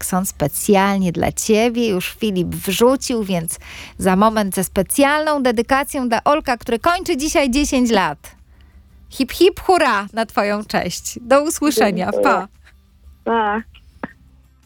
Jackson specjalnie dla ciebie. Już Filip wrzucił, więc za moment ze specjalną dedykacją dla Olka, który kończy dzisiaj 10 lat. Hip, hip, hurra na twoją cześć. Do usłyszenia. Pa. Pa.